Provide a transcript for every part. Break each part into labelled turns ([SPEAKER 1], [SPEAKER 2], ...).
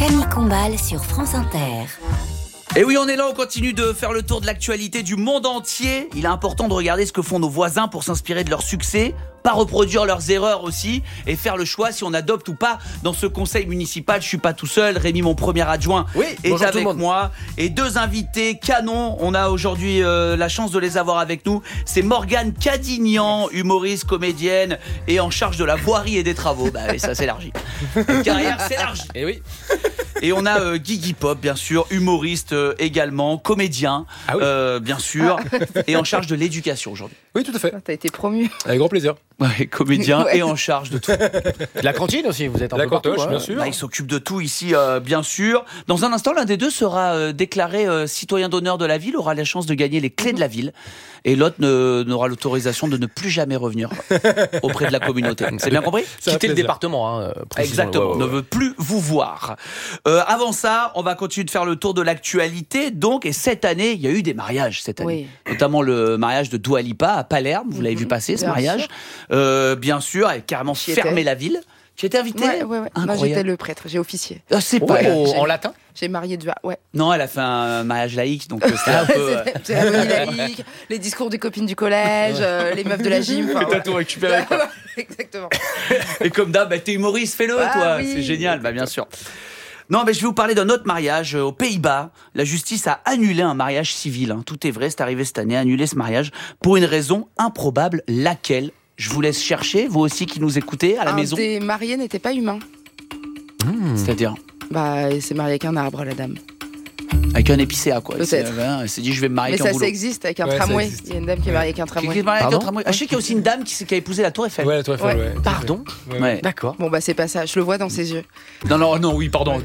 [SPEAKER 1] Camille Combal sur France Inter.
[SPEAKER 2] Et oui, on est là, on continue de faire le tour de l'actualité du monde entier. Il est important de regarder ce que font nos voisins pour s'inspirer de leur succès, pas reproduire leurs erreurs aussi, et faire le choix si on adopte ou pas. Dans ce conseil municipal, je suis pas tout seul. Rémi, mon premier adjoint, est avec moi. Et deux invités canons. On a aujourd'hui la chance de les avoir avec nous. C'est Morgane Cadignan, humoriste, comédienne et en charge de la voirie et des travaux. Bah oui, ça s'élargit. Notre carrière s'élargit.
[SPEAKER 3] Et oui.
[SPEAKER 2] Et on a Guigui Pop, bien sûr, humoriste également, comédien, bien sûr, et en charge de l'éducation aujourd'hui.
[SPEAKER 4] Oui, tout à fait.
[SPEAKER 5] T'as été promu.
[SPEAKER 4] Avec grand plaisir.
[SPEAKER 2] Ouais, comédien et en charge de tout.
[SPEAKER 3] La cantine aussi, vous êtes un
[SPEAKER 4] La
[SPEAKER 3] peu partout,
[SPEAKER 4] cantoche,
[SPEAKER 3] hein.
[SPEAKER 4] bien sûr.
[SPEAKER 2] Bah, il s'occupe de tout ici, bien sûr. Dans un instant, l'un des deux sera déclaré citoyen d'honneur de la ville, aura la chance de gagner les clés de la ville. Et l'autre n'aura l'autorisation de ne plus jamais revenir auprès de la communauté. C'est bien compris ?
[SPEAKER 3] Quitter le département, hein,
[SPEAKER 2] Exactement,
[SPEAKER 3] ouais.
[SPEAKER 2] ne veut plus vous voir. Avant ça, on va continuer de faire le tour de l'actualité. Donc, et cette année, il y a eu des mariages cette année.
[SPEAKER 5] Oui.
[SPEAKER 2] Notamment le mariage de Dua Lipa à Palerme. Vous l'avez vu passer, ce
[SPEAKER 5] Bien
[SPEAKER 2] mariage. Bien sûr, elle a carrément
[SPEAKER 5] J'y
[SPEAKER 2] fermé
[SPEAKER 5] étais.
[SPEAKER 2] la ville. Tu étais invité ?
[SPEAKER 5] Ouais. Moi,
[SPEAKER 2] Incroyable.
[SPEAKER 5] j'étais le prêtre, j'ai officié.
[SPEAKER 2] Ah, c'est pas elle.
[SPEAKER 3] En latin.
[SPEAKER 5] J'ai marié Dua, ouais.
[SPEAKER 2] Non, elle a fait un mariage laïque, donc c'était un peu...
[SPEAKER 5] Cérémonie laïque, les discours des copines du collège, les meufs de la gym.
[SPEAKER 2] Et t'as tout récupéré, quoi.
[SPEAKER 5] Exactement.
[SPEAKER 2] Et comme d'hab, t'es humoriste, fais-le,
[SPEAKER 5] Ah,
[SPEAKER 2] toi.
[SPEAKER 5] oui.
[SPEAKER 2] C'est génial, bien sûr. Non, mais je vais vous parler d'un autre mariage aux Pays-Bas. La justice a annulé un mariage civil. Hein. Tout est vrai, c'est arrivé cette année, annulé ce mariage pour une raison improbable. Laquelle ? Je vous laisse chercher, vous aussi qui nous écoutez à la maison.
[SPEAKER 5] Un des mariés n'était pas humain.
[SPEAKER 2] C'est-à-dire
[SPEAKER 5] Bah, il s'est marié avec un arbre, la dame.
[SPEAKER 2] avec un épicéa, quoi.
[SPEAKER 5] Peut-être.
[SPEAKER 2] Elle s'est dit, je vais me marier
[SPEAKER 5] Mais
[SPEAKER 2] avec un
[SPEAKER 5] ça
[SPEAKER 2] boulot.
[SPEAKER 5] existe avec un
[SPEAKER 4] Ouais, ça
[SPEAKER 5] tramway.
[SPEAKER 4] existe.
[SPEAKER 5] Il y a une dame qui est mariée avec un
[SPEAKER 2] Qui
[SPEAKER 5] tramway.
[SPEAKER 2] est marié avec un
[SPEAKER 3] Pardon
[SPEAKER 2] tramway. Ah, je sais qu'il y a aussi une dame qui a épousé la Tour Eiffel.
[SPEAKER 4] Ouais, la Tour Eiffel,
[SPEAKER 5] Ouais.
[SPEAKER 4] ouais. tout à fait.
[SPEAKER 3] Pardon.
[SPEAKER 2] Ouais.
[SPEAKER 3] D'accord.
[SPEAKER 5] Bon, bah, c'est pas ça. Je le vois dans ses yeux.
[SPEAKER 2] Non, oui, pardon.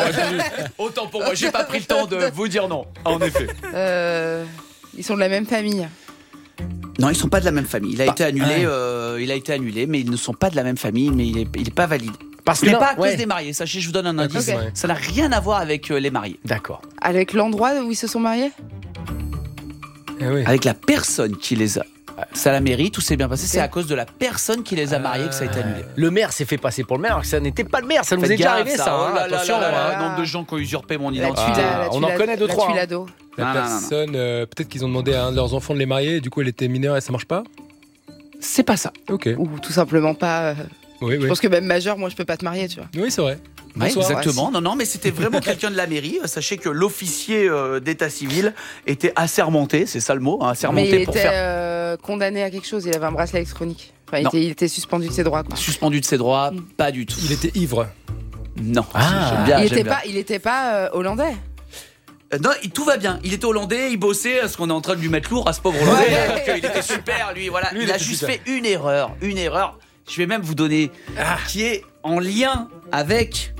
[SPEAKER 2] Autant pour moi, j'ai pas pris le temps de vous dire non. En effet.
[SPEAKER 5] Ils sont de la même famille.
[SPEAKER 2] Non, ils sont pas de la même famille. Il a été annulé, mais ils ne sont pas de la même famille, mais il est pas valide.
[SPEAKER 3] Parce
[SPEAKER 2] Ce n'est
[SPEAKER 3] non,
[SPEAKER 2] pas à cause
[SPEAKER 3] ouais.
[SPEAKER 2] des mariés. Sachez, je vous donne un indice.
[SPEAKER 5] Ok.
[SPEAKER 2] Ça n'a rien à voir avec les mariés.
[SPEAKER 3] D'accord.
[SPEAKER 5] Avec l'endroit où ils se sont mariés.
[SPEAKER 4] Eh oui.
[SPEAKER 2] Avec la personne qui les a. Ça la mairie, tout s'est bien passé. C'est à cause de la personne qui les a mariés que ça a été annulé.
[SPEAKER 3] Le maire s'est fait passer pour le maire, alors que ça n'était pas le maire. Ça nous
[SPEAKER 2] Faites
[SPEAKER 3] est déjà
[SPEAKER 2] gaffe,
[SPEAKER 3] arrivé, ça.
[SPEAKER 2] Oh
[SPEAKER 3] hein,
[SPEAKER 2] là là
[SPEAKER 3] attention.
[SPEAKER 2] là là
[SPEAKER 3] hein.
[SPEAKER 2] là, nombre de gens qui ont usurpé mon
[SPEAKER 5] La
[SPEAKER 2] identité.
[SPEAKER 5] tuila,
[SPEAKER 3] on en connaît deux, trois, hein.
[SPEAKER 5] La tuilado.
[SPEAKER 4] La
[SPEAKER 2] Non, non, non,
[SPEAKER 4] personne, peut-être qu'ils ont demandé à un de leurs enfants de les marier, et du coup elle était mineure et ça marche pas.
[SPEAKER 2] C'est pas ça.
[SPEAKER 4] Ok.
[SPEAKER 5] Ou tout simplement pas.
[SPEAKER 4] Oui,
[SPEAKER 5] Je
[SPEAKER 4] oui.
[SPEAKER 5] pense que même majeur, moi, je peux pas te marier, tu vois.
[SPEAKER 4] Oui, c'est vrai.
[SPEAKER 2] Ouais,
[SPEAKER 4] Bonsoir.
[SPEAKER 2] exactement. Non, mais c'était vraiment quelqu'un de la mairie. Sachez que l'officier d'état civil était assermenté, c'est ça le mot, hein,
[SPEAKER 5] Mais
[SPEAKER 2] assermenté
[SPEAKER 5] il
[SPEAKER 2] pour
[SPEAKER 5] était
[SPEAKER 2] faire
[SPEAKER 5] condamné à quelque chose. Il avait un bracelet électronique. Enfin,
[SPEAKER 2] Non.
[SPEAKER 5] il était suspendu de ses droits, quoi.
[SPEAKER 2] suspendu de ses droits. Pas du tout.
[SPEAKER 4] Il était ivre.
[SPEAKER 2] Non.
[SPEAKER 3] Ah.
[SPEAKER 2] J'aime bien,
[SPEAKER 5] il
[SPEAKER 2] j'aime
[SPEAKER 5] était
[SPEAKER 2] bien.
[SPEAKER 5] pas, il était pas hollandais.
[SPEAKER 2] Non, tout va bien. Il était hollandais, il bossait. Est-ce qu'on est en train de lui mettre lourd à ce pauvre hollandais
[SPEAKER 5] Ouais.
[SPEAKER 2] alors qu'il était super, lui. Voilà.
[SPEAKER 4] Lui,
[SPEAKER 2] il
[SPEAKER 4] il
[SPEAKER 2] a
[SPEAKER 4] était
[SPEAKER 2] juste
[SPEAKER 4] super.
[SPEAKER 2] fait une erreur. Je vais même vous donner qui est en lien avec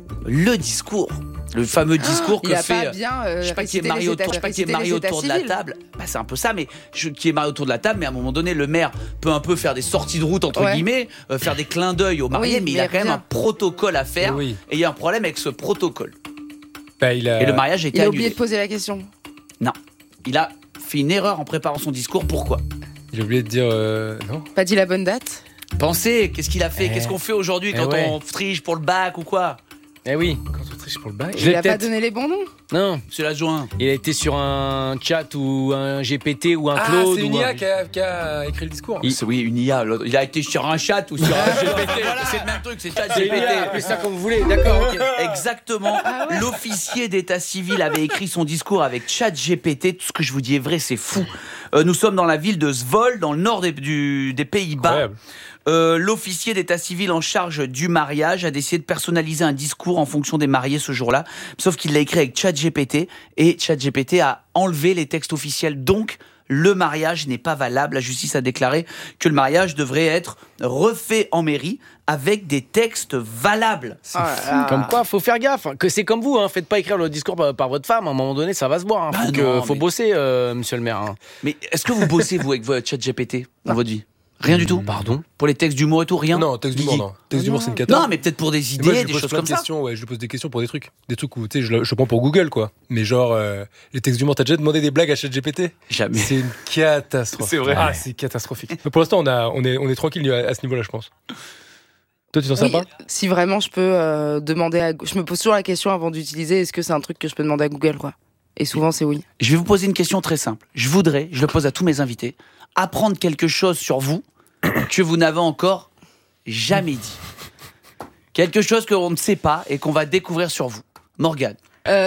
[SPEAKER 2] le discours. Le fameux discours
[SPEAKER 5] Il
[SPEAKER 2] que
[SPEAKER 5] a
[SPEAKER 2] fait.
[SPEAKER 5] pas bien.
[SPEAKER 2] Je sais pas qui est marié autour de la table. Bah, c'est un peu ça, mais qui est marié autour de la table. Mais à un moment donné, le maire peut un peu faire des sorties de route entre
[SPEAKER 5] Ouais.
[SPEAKER 2] guillemets, faire des clins d'œil aux mariés,
[SPEAKER 5] Oui,
[SPEAKER 2] mais il a
[SPEAKER 5] mais
[SPEAKER 2] quand même
[SPEAKER 5] rien.
[SPEAKER 2] un protocole à faire.
[SPEAKER 4] Oui.
[SPEAKER 2] Et il y a un problème avec ce protocole.
[SPEAKER 4] Bah, il a...
[SPEAKER 2] Et le mariage a été
[SPEAKER 5] Il a
[SPEAKER 2] annulé.
[SPEAKER 5] oublié de poser la question.
[SPEAKER 2] Non, il a fait une erreur en préparant son discours. Pourquoi ?
[SPEAKER 4] Il a oublié de dire non.
[SPEAKER 5] Pas dit la bonne date.
[SPEAKER 2] Pensez, qu'est-ce qu'il a fait ? Qu'est-ce qu'on fait aujourd'hui quand
[SPEAKER 3] ouais.
[SPEAKER 2] on triche pour le bac ou quoi ?
[SPEAKER 3] Eh oui.
[SPEAKER 4] Quand on triche pour le bac.
[SPEAKER 3] Je
[SPEAKER 5] Il
[SPEAKER 3] l'ai
[SPEAKER 5] a pas
[SPEAKER 3] peut-être.
[SPEAKER 5] donné les bons noms.
[SPEAKER 3] Non.
[SPEAKER 2] C'est l'adjoint.
[SPEAKER 3] Il a été sur un chat ou un GPT ou un
[SPEAKER 4] Ah,
[SPEAKER 3] Claude.
[SPEAKER 4] c'est une
[SPEAKER 3] ou
[SPEAKER 4] IA
[SPEAKER 3] un...
[SPEAKER 4] qui a écrit le discours.
[SPEAKER 2] Oui, une IA. Il a été sur un chat ou sur un GPT. C'est le même truc, c'est chat
[SPEAKER 3] C'est une IA,
[SPEAKER 2] GPT.
[SPEAKER 3] appelez ça comme vous voulez, d'accord, ok.
[SPEAKER 2] Exactement. L'officier d'état civil avait écrit son discours avec ChatGPT. Tout ce que je vous dis est vrai, c'est fou. Nous sommes dans la ville de Zwolle, dans le nord des Pays-Bas.
[SPEAKER 4] Incroyable.
[SPEAKER 2] L'officier d'état civil en charge du mariage a décidé de personnaliser un discours en fonction des mariés ce jour-là. Sauf qu'il l'a écrit avec ChatGPT et ChatGPT a enlevé les textes officiels. Donc, le mariage n'est pas valable. La justice a déclaré que le mariage devrait être refait en mairie avec des textes valables.
[SPEAKER 3] Comme quoi, faut faire gaffe. Que c'est comme vous, hein. Faites pas écrire le discours par votre femme. À un moment donné, ça va se voir. Hein.
[SPEAKER 2] Bah non,
[SPEAKER 3] Faut
[SPEAKER 2] mais-
[SPEAKER 3] bosser, monsieur le maire. Hein.
[SPEAKER 2] Mais est-ce que vous bossez, vous, avec votre ChatGPT dans votre vie ? Rien du tout.
[SPEAKER 3] Pardon.
[SPEAKER 2] Pour les textes d'humour et tout, rien.
[SPEAKER 4] Non, texte d'humour,
[SPEAKER 2] Guigui.
[SPEAKER 4] non. Texte d'humour, c'est une cata.
[SPEAKER 2] Non, mais peut-être pour des
[SPEAKER 4] Et moi,
[SPEAKER 2] idées,
[SPEAKER 4] je lui
[SPEAKER 2] des
[SPEAKER 4] pose
[SPEAKER 2] choses
[SPEAKER 4] plein
[SPEAKER 2] comme
[SPEAKER 4] de
[SPEAKER 2] ça.
[SPEAKER 4] questions, ouais, je lui pose des questions pour des trucs où, tu sais, je prends pour Google, quoi. Mais genre, les textes d'humour, t'as déjà demandé des blagues à ChatGPT ?
[SPEAKER 2] Jamais.
[SPEAKER 4] C'est une catastrophe.
[SPEAKER 2] C'est vrai.
[SPEAKER 4] Ah, c'est catastrophique. Mais pour l'instant, on est tranquille à ce niveau-là, je pense. Toi, tu t'en sers pas?
[SPEAKER 5] Si vraiment je peux demander à... Je me pose toujours la question avant d'utiliser, est-ce que c'est un truc que je peux demander à Google, quoi. Et souvent, c'est oui.
[SPEAKER 2] Je vais vous poser une question très simple. Je le pose à tous mes invités, apprendre quelque chose sur vous que vous n'avez encore jamais dit. Quelque chose qu'on ne sait pas et qu'on va découvrir sur vous. Morgane.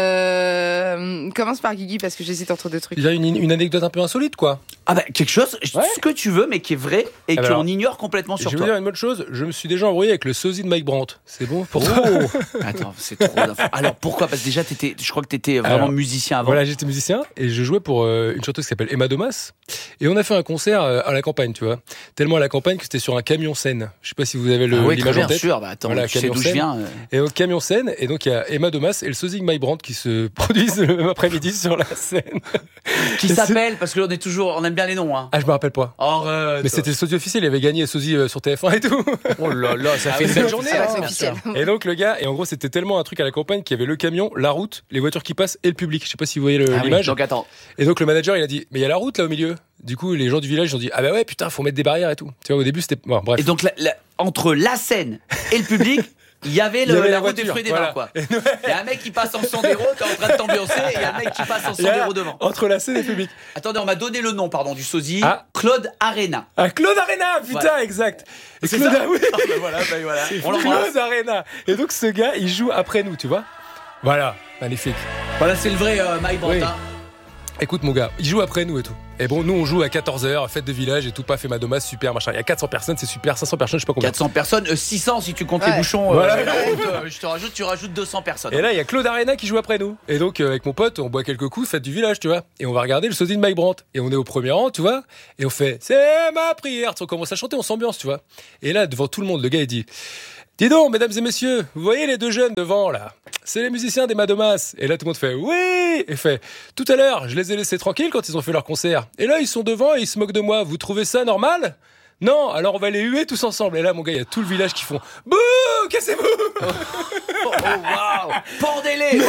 [SPEAKER 5] Commence par Guigui parce que j'hésite entre deux trucs.
[SPEAKER 4] Il y a une anecdote un peu insolite, quoi.
[SPEAKER 2] Ah bah quelque chose, ce que tu veux, mais qui est vrai et qu'on ignore complètement sur
[SPEAKER 4] toi. Je
[SPEAKER 2] toi.
[SPEAKER 4] veux dire une autre chose, je me suis déjà embrouillé avec le sosie de Mike Brandt. C'est bon pour toi?
[SPEAKER 2] Attends, c'est trop d'infos. Alors pourquoi? Parce que déjà, je crois que t'étais vraiment musicien avant.
[SPEAKER 4] Voilà, j'étais musicien et je jouais pour une chanteuse qui s'appelle Emma Domas. Et on a fait un concert à la campagne, tu vois. Tellement à la campagne que c'était sur un camion scène. Je sais pas si vous avez l'image en tête.
[SPEAKER 2] Bien sûr, bah attends,
[SPEAKER 4] voilà,
[SPEAKER 2] tu sais d'où je viens.
[SPEAKER 4] Et au camion scène, et donc il y a Emma Domas et le sosie de Mike Brandt qui se produisent le même après-midi sur la scène.
[SPEAKER 2] Qui s'appelle, parce qu'on est toujours, on aime bien les noms, hein.
[SPEAKER 4] Ah, je me rappelle pas.
[SPEAKER 2] Arrête.
[SPEAKER 4] Mais c'était le sosie officiel, il avait gagné le sosie sur TF1 et tout.
[SPEAKER 2] Oh là là, ça fait une belle journée.
[SPEAKER 5] C'est officiel.
[SPEAKER 4] Et donc le gars, et en gros c'était tellement un truc à la campagne qu'il y avait le camion, la route, les voitures qui passent et le public. Je sais pas si vous voyez l'image.
[SPEAKER 2] Donc attends.
[SPEAKER 4] Et donc le manager il a dit, mais il y a la route là au milieu. Du coup les gens du village ils ont dit, ah bah ouais putain faut mettre des barrières et tout. Tu vois au début c'était bon, bref.
[SPEAKER 2] Et donc entre la scène et le public. Il y avait la route des fruits et des vins, quoi. Il y a un mec qui passe en Sandero, t'es en train de t'ambiancer, et il y a un mec qui passe en Sandero devant.
[SPEAKER 4] Entre la scène et le public.
[SPEAKER 2] Attendez, on m'a donné le nom, du sosie. Claude Arena.
[SPEAKER 4] Ah, Claude Arena, putain, voilà. Exact. Et Claude, oui.
[SPEAKER 2] Voilà.
[SPEAKER 4] On Claude Arena. Et donc ce gars, il joue après nous, tu vois. Voilà, magnifique.
[SPEAKER 2] Voilà, c'est le vrai Mike Brandt.
[SPEAKER 4] Oui. Écoute mon gars, il joue après nous et tout. Et bon, nous on joue à 14h, fête de village et tout, paf et Madomas, super machin. Il y a 400 personnes, c'est super, 500 personnes, je sais pas combien.
[SPEAKER 2] 400 personnes, 600 si tu comptes les bouchons.
[SPEAKER 4] Voilà.
[SPEAKER 2] Tu rajoutes 200 personnes.
[SPEAKER 4] Et là, il y a Claude Arena qui joue après nous. Et donc, avec mon pote, on boit quelques coups, fête du village, tu vois. Et on va regarder le sosie de Mike Brandt. Et on est au premier rang, tu vois. Et on fait, c'est ma prière. On commence à chanter, on s'ambiance, tu vois. Et là, devant tout le monde, le gars, il dit, dis donc, mesdames et messieurs, vous voyez les deux jeunes devant, là? C'est les musiciens des Madomas. Et là, tout le monde fait oui. Et fait tout à l'heure, je les ai laissés tranquilles quand ils ont fait leur concert. Et là, ils sont devant et ils se moquent de moi. Vous trouvez ça normal? Non, alors on va les huer tous ensemble. Et là, mon gars, il y a tout le village qui font bouh, cassez-vous.
[SPEAKER 2] Oh waouh, pendez-les.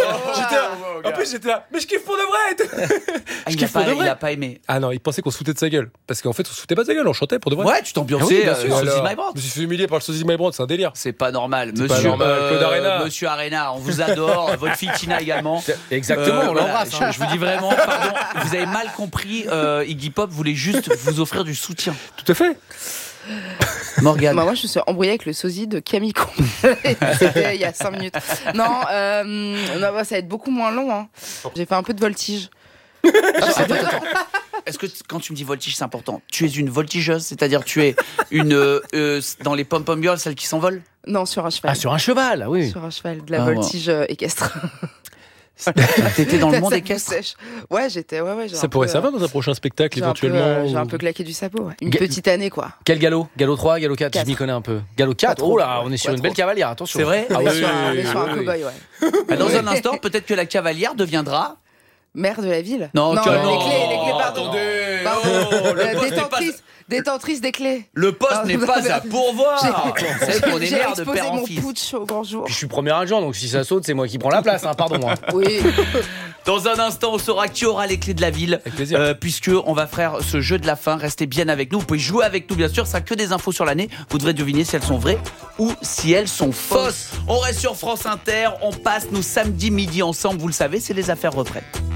[SPEAKER 4] En plus, j'étais là, mais je kiffe pour de vrai.
[SPEAKER 2] Il a pas aimé.
[SPEAKER 4] Ah non, il pensait qu'on se foutait de sa gueule. Parce qu'en fait, on se foutait pas de sa gueule, on chantait pour de vrai.
[SPEAKER 2] Ouais, tu t'ambiançais.
[SPEAKER 4] Sosie
[SPEAKER 2] Mike Brandt.
[SPEAKER 4] Je me suis fait humilier par le sosie Mike Brandt, c'est un délire.
[SPEAKER 2] C'est pas normal.
[SPEAKER 4] Claude Arena.
[SPEAKER 2] Monsieur Arena, on vous adore. Votre fille Tina également.
[SPEAKER 3] Exactement, on l'embrasse.
[SPEAKER 2] Je vous dis vraiment, pardon, vous avez mal compris. Iggy Pop voulait juste vous offrir du soutien.
[SPEAKER 4] Tout à fait.
[SPEAKER 2] Morgane.
[SPEAKER 5] Moi, je me suis embrouillée avec le sosie de Camille Combal. C'était il y a 5 minutes. Non, ça va être beaucoup moins long. Hein. J'ai fait un peu de voltige.
[SPEAKER 2] Attends. Est-ce que quand tu me dis voltige, c'est important? Tu es une voltigeuse, c'est-à-dire tu es une dans les pom-pom girls, celles qui s'envolent?
[SPEAKER 5] Non, sur un cheval.
[SPEAKER 3] Ah, sur un cheval, oui.
[SPEAKER 5] Sur un cheval, de la voltige équestre.
[SPEAKER 2] T'étais dans le monde équestre?
[SPEAKER 5] Ouais, j'étais. Ouais,
[SPEAKER 4] ça pourrait servir dans un prochain spectacle éventuellement.
[SPEAKER 5] J'ai un peu claqué du sabot. Ouais. Une petite année, quoi.
[SPEAKER 3] Quel galop? Galop 3, galop 4, je m'y connais un peu. Galop 4, oh là, on est sur une belle cavalière, attention.
[SPEAKER 2] C'est vrai?
[SPEAKER 5] On est sur un cow-boy, ouais.
[SPEAKER 2] Dans un instant, peut-être que la cavalière deviendra...
[SPEAKER 5] Maire de la ville?
[SPEAKER 2] Non,
[SPEAKER 5] les clés, pardon.
[SPEAKER 2] Attendez.
[SPEAKER 5] Détentrice des clés.
[SPEAKER 2] Le poste n'est pas à pourvoir. C'est qu'on est mère de père en fils.
[SPEAKER 5] J'ai exposé mon putsch au grand jour.
[SPEAKER 3] Puis je suis premier adjoint, donc si ça saute, c'est moi qui prends la place, hein, pardon.
[SPEAKER 5] Oui.
[SPEAKER 2] Dans un instant, on saura qui aura les clés de la ville.
[SPEAKER 4] Avec plaisir.
[SPEAKER 2] Puisque on va faire ce jeu de la fin. Restez bien avec nous. Vous pouvez jouer avec nous, bien sûr. Ça que des infos sur l'année. Vous devrez deviner si elles sont vraies ou si elles sont fausses. On reste sur France Inter. On passe nos samedis midi ensemble. Vous le savez, c'est les affaires reprennent.